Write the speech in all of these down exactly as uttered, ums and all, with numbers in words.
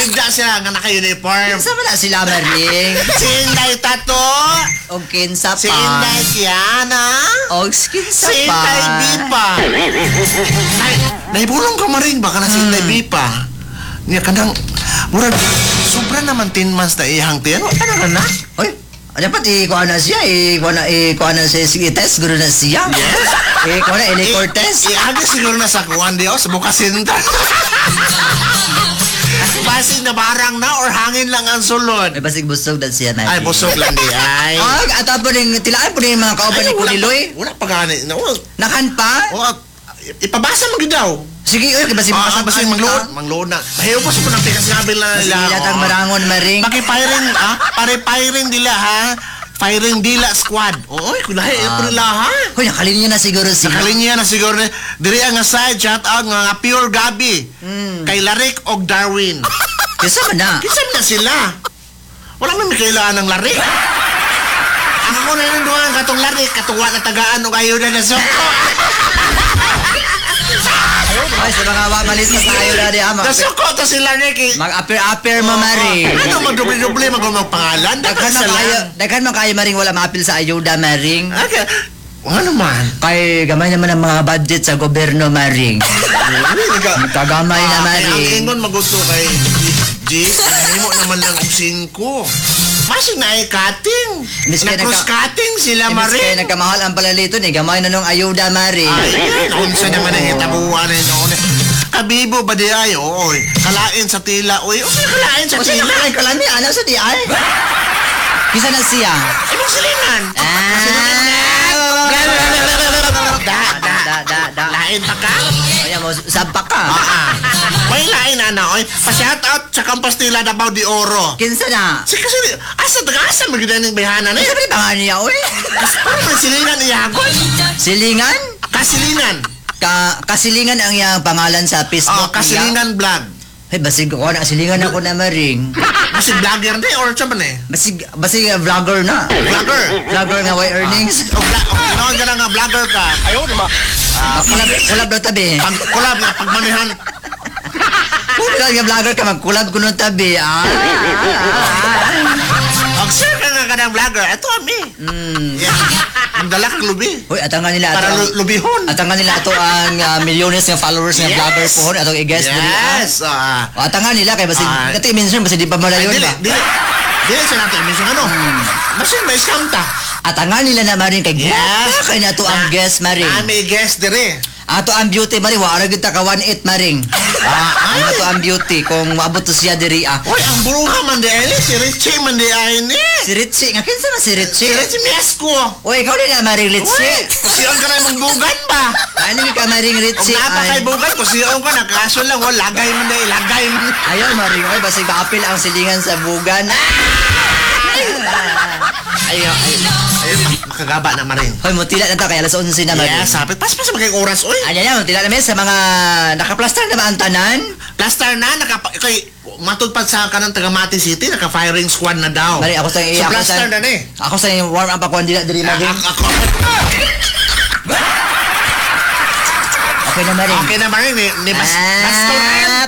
Nakaigda sila nga naka-uniform. Sa wala sila maring. Si Inday Tato. O kinsa pa. Si Inday Kiana. O kinsa Si pa. Inday Bipa. Nay, naibulong ka maring baka na si Inday Bipa. Niya kanang murag sobra naman ten months na ihang tiyan. Ano ka na? Oy, dapat ikuha na siya. Ikuha na, ikuha na siya. Sige, test. Guro na siya. Yes. Ikuha na, ilikor test. Iagi siguro na sa kuwan di o sa bukasinta. Basig na barang na or hangin lang ang sulod. May basig busog na siya na. Ay, busog lang di ay. Oh, ato po rin, tilaan po rin yung mga kauban ni Kuniloy. Wala pa gani. No. Nakan pa? O, ipabasa mo daw. Sige, oy, kasi Ah, mga basta mangload, mangload na. Mahiyo pa sa punang pikas gabi na Kasi nila. ilatang Oo. marangon maring. Maki-firing, ah, pare-firing dila ha. Firing dila squad. Oy, kulahi Ah. uh, nila ha. Hoy, nakalin niyo na siguro siya. Nakalinya na siguro ni diri ang side shout out nga Pure Gabi. Mm. Kay Larik og Darwin. Kisa man na. Kinsa na sila? Wala man may kailangan ng Larik. Ang ako na yung duwang katong Larik, katuwa na tagaan o ayuda na soko. Ay, sa mga mamalis na tayo na di ama. Nasuko to sila ni kay Mag-appear-appear mo, Maring. Ano magdubli-dubli magumang pangalan? Daghan man kayo, daghan man kayo, Maring, wala ma-appeal sa ayuda, Maring. Okay. Ano man? Kay gamay naman ang mga budget sa gobyerno, Maring. Kagamay na, Ang Maring. ingon magusto kay G, mo naman lang og singko. Masig na ay cutting. Miss kay Na cross nagka- cutting sila Imbis kaya Maring. nagkamahal ang palalito ni, gamay na nung ayuda, Maring. Ay, unsa naman ang hitabuan na noon. Kabibo ba di ay? Oy, kalain sa tila. Oy, oy, kalain sa O sino tila. kalay kalami? Ano sa di ay? Kisa na siya? Ibang silingan. Da, da, Da, da, da. lain pa ka? Kaya mo, sabak ka. Ah, ah. May lain ana, oy. Pa-shout out sa Campos Tila Davao de Oro. Kinsa na? Si kasi, asa taga-asa magidaning bayhanan Ano eh. sabi pangalan niya, uy? Parang may silingan iyagon. Silingan? Kasilingan. Ka kasilingan ang iyang pangalan sa Oh, Facebook niya. kasilingan vlog. Ay, basig ko na. Silingan ako na, Maring. Kasi vlogger na eh, or siya ba na eh? Basig, basig uh, vlogger na. Vlogger. Vlogger nga, way earnings. O, vla- o, ginawa ka na nga vlogger ka. Ayaw naman. Uh, kulab, kulab daw tabi. Pag kulab na, pagmanihan. Kung ka nga vlogger ka, magkulab ko nung tabi. Ah, ah, ah. Og sir ka nga ka ng vlogger. Ito ami. Mm. Yeah. Magdala kang lubi. Uy, atangan nila Para ato. lu- lubihon. Atangan nila ato ang uh, milyones ng followers ng Yes. vlogger po. Atong i-guess mo nila. Yes. Ah. O, atangan nila kay basig. Ah. Kati i-mention basi di pa Ay, malayon dili, ba? dili. Dili sa natin. Minsan ano? Basta may scam ta. Atangan nila na Maring kay Yes. yes. Kay na ato ang guest Maring. Ah, may guest dire. Ato ang beauty Maring, wa ra gyud ta ka one eight Maring. Ah, Ano to ang beauty kung maabot to siya diri ah. Uy, ang buruha man di ay ni. Si Richie man di ay ni. Si Richie, nga kinsa man si Si Richie? Richie Miesco. Oy, ikaw din na Maring Uy, Richie. kusiyon ka na mong bugan ba? Ano ka Maring Kung Richie? napa kay Ay, bugan, kusiyon ka na. Kaso lang, wala, lagay man di, lagay man. ayaw Maring, oy basig maapil ang silingan sa bugan. Ayaw, ayaw. Ayaw, makagaba na maring. Hoy, mutila na ta kay alas eleven na Maring. Yes, sapit. Pas-pas maging oras, uy. Anya na, mutila na mes sa mga nakaplastar na ba ang tanan? Plaster na, naka, kay, matod pa sa kanang Tagamati City, naka-firing squad na daw. Maring ako sa So, ako plaster sa na ni. ako sa warm up ako dili diri Maring. Ako, ako. Okay na Maring. Okay na maring, ni, ni Bas, Baston. Ah,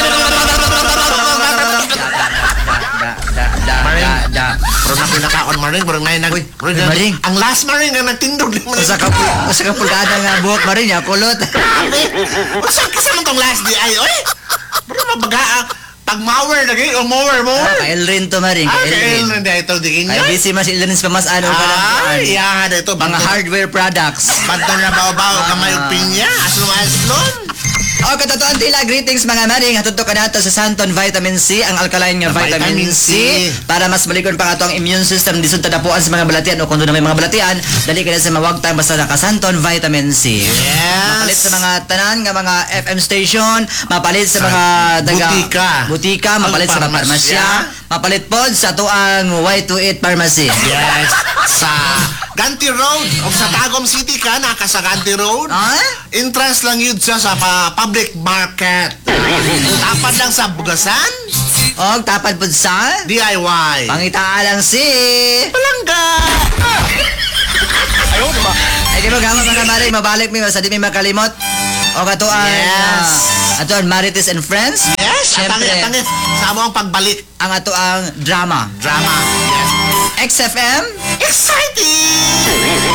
Da, da, da, Maring. da, da. Pero na pinakaon maring, parang nain nag... Uy, Maring. Ang last maring nga nagtindog ni maring. Usa ka pu- usa ka pulgada nga buhok Maring ya kulot. Grabe. Usa ka sa tong last di ay, oy. Pero mabaga, ah, pag mower na kayo, o mower, mower. Ah, Kay Elrin to Maring, Ah, kay kaya Elrin. yun na ito, digin Ay niya. busy mas Elrin pa mas ano ka lang. Ay, yan, ito. Mga hardware products. Bantong na bao-bao, kamay Ah. pinya, aslong-aslong. O katotoan tila, greetings mga Maring. Hatod to ka nato sa Santon Vitamin C, ang alkaline nga vitamin, Vitamin C. C. Para mas malikon pa nga to ang immune system. Disod tadapuan sa mga balatian o kung doon na may mga balatian, dali ka na sa mawagtang basta naka Santon Vitamin C. Mapalit Yes. sa mga tanan nga mga F M station, mapalit sa mga taga Butika. butika, mapalit sa mga Pharmacia. parmasya, mapalit pod sa tuang Y twenty-eight Pharmacy. Yes. Sa Ganti Road, o sa Tagum City ka, naka sa Ganti Road. Ah? Interest lang yun siya sa pa- public market. Tapad lang sa Bugasan, Og tapad pod sa D I Y. pangitaa lang si Palangga. Ayaw, diba? Ay di ba gama mga Maring, mabalik mi sa di mi makalimot. O katuan Yes. uh, atuan Marites and Friends. Yes. Siyempre. Atangin, atangin. Sa amo ang pagbalik. Ang ato ang drama. Drama. Yes. X F M Exciting!